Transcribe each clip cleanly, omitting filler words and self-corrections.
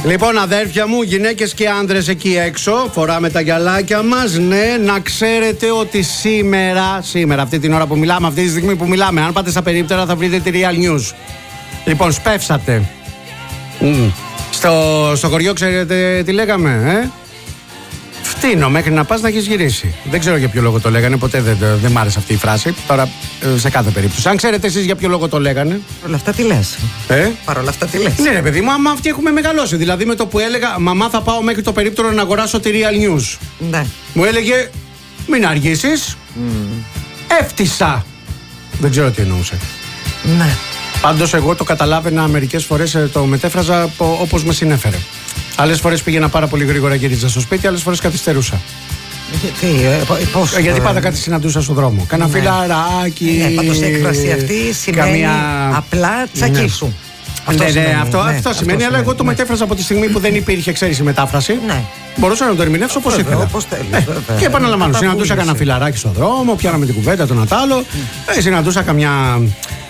Λοιπόν, αδέρφια μου, γυναίκες και άντρες εκεί έξω, φοράμε τα γυαλάκια μας. Ναι, να ξέρετε ότι σήμερα, αυτή την ώρα που μιλάμε, αυτή τη στιγμή που μιλάμε, αν πάτε στα περίπτερα θα βρείτε τη Real News. Λοιπόν, σπεύσατε. Στο χωριό ξέρετε τι λέγαμε, Φτύνω μέχρι να πας να έχεις γυρίσει. Δεν ξέρω για ποιο λόγο το λέγανε, ποτέ δεν μ' άρεσε αυτή η φράση. Τώρα, σε κάθε περίπτωση. Αν ξέρετε εσείς για ποιο λόγο το λέγανε. Παρ' όλα αυτά τι λες. Παρ' όλα αυτά τι λες. Ναι, ρε παιδί μου, άμα αυτοί έχουμε μεγαλώσει. Δηλαδή με το που έλεγα, μαμά, θα πάω μέχρι το περίπτερο να αγοράσω τη Real News. Ναι. Μου έλεγε, μην αργήσεις. Έφτισα. Δεν ξέρω τι εννοούσε. Ναι. Πάντως εγώ το καταλάβαινα μερικές φορές, το μετέφραζα όπως με συνέφερε. Άλλες φορές πήγαινα πάρα πολύ γρήγορα, γύριζα στο σπίτι, άλλες φορές καθυστερούσα. Γιατί πάντα κάτι συναντούσα στον δρόμο. Κάνα φιλαράκι. Πάντως η έκφραση αυτή σημαίνει απλά τσακίσου. Αυτό σημαίνει, αλλά εγώ το μετέφραζα από τη στιγμή που δεν υπήρχε, ξέρεις, η μετάφραση. Ναι. Μπορούσα να το ερμηνεύσω όπως ήθελα. Και επαναλαμβάνω, συναντούσα κανένα φιλαράκι στον δρόμο, πιάναμε την κουβέντα τον Ατάλο. Συναντούσα καμιά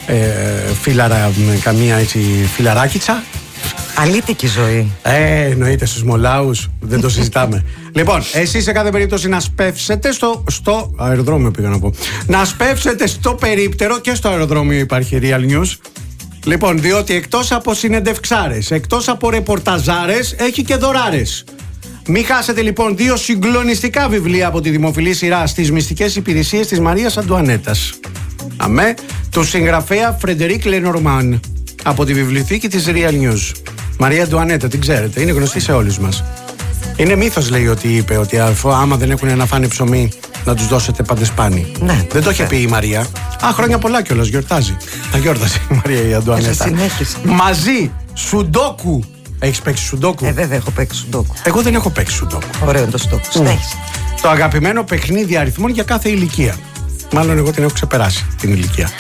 καμία έτσι φιλαράκιτσα. Αλήτικη ζωή. Εννοείται στους Μολάους, δεν το συζητάμε. Λοιπόν, εσείς σε κάθε περίπτωση να σπεύσετε στο αεροδρόμιο, πήγα να πω. Να σπεύσετε στο περίπτερο, και στο αεροδρόμιο υπάρχει Real News. Λοιπόν, διότι εκτός από συνεντευξάρες, εκτός από ρεπορταζάρες, έχει και δωράρες. Μην χάσετε λοιπόν 2 συγκλονιστικά βιβλία από τη δημοφιλή σειρά στις μυστικές υπηρεσίες της Μαρίας Αντουανέτας. Αμέ, του συγγραφέα Φρεντερίκ Λενορμάν, από τη βιβλιοθήκη της Real News. Μαρία Αντουανέτα, την ξέρετε, είναι γνωστή σε όλους μας. Είναι μύθος, λέει, ότι είπε ότι άμα δεν έχουν να φάνε ψωμί, να τους δώσετε παντεσπάνι. Ναι, δεν το είχε πει η Μαρία. Χρόνια πολλά κιόλας, γιορτάζει. Θα γιόρτασε η Μαρία η Αντουανέτα. Μαζί, σουντόκου. Έχεις παίξει σουντόκου? Βέβαια έχω παίξει σουντόκου. Εγώ δεν έχω παίξει σουντόκου. Ωραίο το σουντόκου. Συνέχισε. Το αγαπημένο παιχνίδι αριθμών για κάθε ηλικία. Μάλλον εγώ την έχω ξεπεράσει την ηλικία.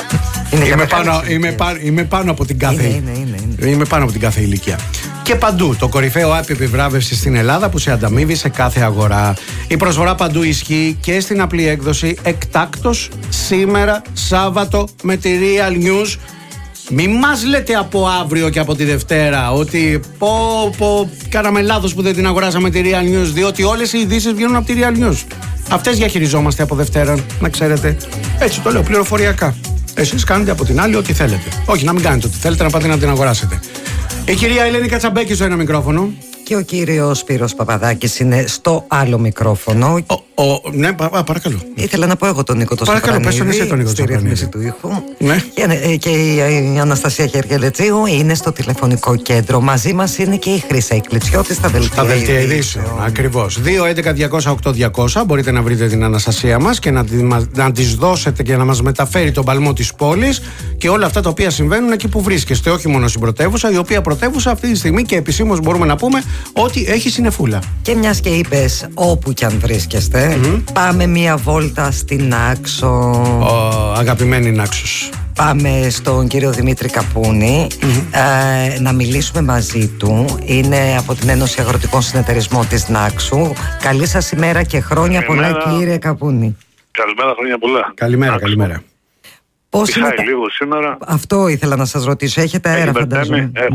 Είμαι πάνω από την κάθε. Είμαι πάνω από την κάθε ηλικία. Και παντού το κορυφαίο app επιβράβευσης στην Ελλάδα που σε ανταμείβει σε κάθε αγορά. Η προσφορά παντού ισχύει και στην απλή έκδοση εκτάκτος σήμερα Σάββατο με τη Real News. Μη μας λέτε από αύριο και από τη Δευτέρα ότι κάναμε λάθος που δεν την αγοράσαμε τη Real News, διότι όλες οι ειδήσεις βγαίνουν από τη Real News. Αυτές διαχειριζόμαστε από Δευτέρα, να ξέρετε. Έτσι το λέω, πληροφοριακά. Εσείς κάνετε από την άλλη ό,τι θέλετε. Όχι, να μην κάνετε ό,τι θέλετε, να πάτε να την αγοράσετε. Η κυρία Ελένη Κατσαμπέκη στο ένα μικρόφωνο. Και ο κύριος Σπύρος Παπαδάκης είναι στο άλλο μικρόφωνο. Ναι, παρακαλώ. Ήθελα να πω εγώ τον Νίκο Σαπρανίδη στη ρύθμιση του ήχου. Ναι. Και η Αναστασία Γεργελετζίου είναι στο τηλεφωνικό κέντρο. Μαζί μας είναι και η Χρύσα Ικλιτσιώτη στα δελτία ειδήσεων. Ακριβώς. 2-11-200-8-200 μπορείτε να βρείτε την Αναστασία μας και να της δώσετε και να μας μεταφέρει τον παλμό της πόλης και όλα αυτά τα οποία συμβαίνουν εκεί που βρίσκεστε. Όχι μόνο στην πρωτεύουσα, η οποία πρωτεύουσα αυτή τη στιγμή και επισήμως μπορούμε να πούμε ότι έχει συννεφούλα. Και μιας και είπες όπου κι αν βρίσκεστε, πάμε μία βόλτα στην Άξο. Αγαπημένη Νάξος. Πάμε στον κύριο Δημήτρη Καπούνη να μιλήσουμε μαζί του. Είναι από την Ένωση Αγροτικών Συνεταιρισμών της Νάξου. Καλή σας ημέρα και χρόνια πολλά, κύριε Καπούνη. Καλημέρα, χρόνια πολλά. Καλημέρα. Πώς είναι λίγο σήμερα. Αυτό ήθελα να σας ρωτήσω. Έχετε αέρα, φαντάζομαι.